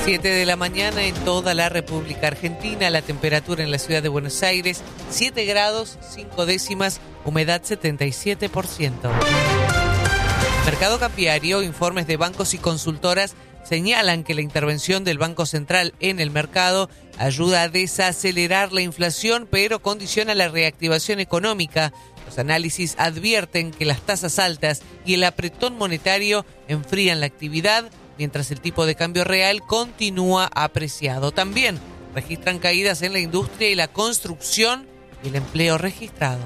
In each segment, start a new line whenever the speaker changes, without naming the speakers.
7 de la mañana en toda la República Argentina. La temperatura en la ciudad de Buenos Aires, 7 grados, 5 décimas, humedad 77%. Mercado cambiario, informes de bancos y consultoras señalan que la intervención del Banco Central en el mercado ayuda a desacelerar la inflación, pero condiciona la reactivación económica. Los análisis advierten que las tasas altas y el apretón monetario enfrían la actividad, mientras el tipo de cambio real continúa apreciado. También registran caídas en la industria y la construcción y el empleo registrado.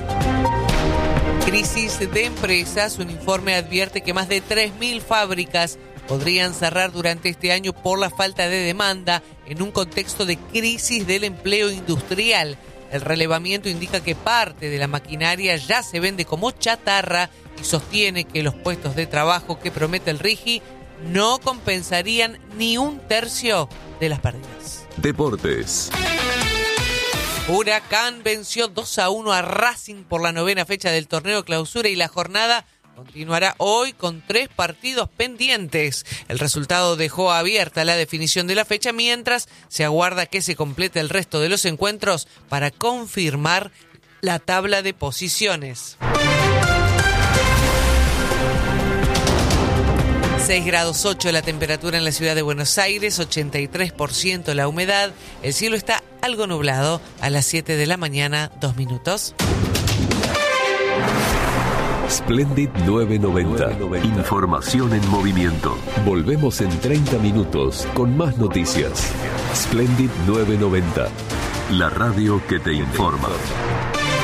Crisis de empresas. Un informe advierte que más de 3.000 fábricas podrían cerrar durante este año por la falta de demanda en un contexto de crisis del empleo industrial. El relevamiento indica que parte de la maquinaria ya se vende como chatarra y sostiene que los puestos de trabajo que promete el RIGI no compensarían ni un tercio de las pérdidas.
Deportes.
Huracán venció 2-1 a Racing por la 9ª fecha del torneo Clausura y la jornada continuará hoy con 3 partidos pendientes. El resultado dejó abierta la definición de la fecha, mientras se aguarda que se complete el resto de los encuentros para confirmar la tabla de posiciones. 6 grados 8 la temperatura en la ciudad de Buenos Aires, 83% la humedad. El cielo está algo nublado. A las 7 de la mañana, 2 minutos.
Splendid 990. Información en movimiento. Volvemos en 30 minutos con más noticias. Splendid 990. La radio que te informa.